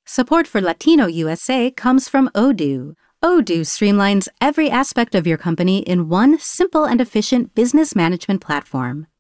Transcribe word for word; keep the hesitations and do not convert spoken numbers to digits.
Support for Latino U S A comes from Odoo. Odoo streamlines every aspect of your company in one simple and efficient business management platform.